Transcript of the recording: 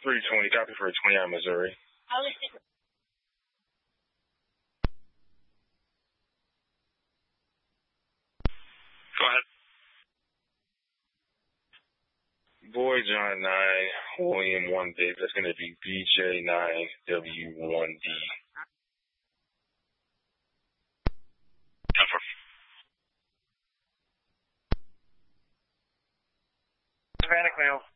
320, copy for 20 out Missouri. Go ahead. Boy John 9, William 1 Dave. That's going to be BJ 9, W1D. 10-4. Savannah Cleo.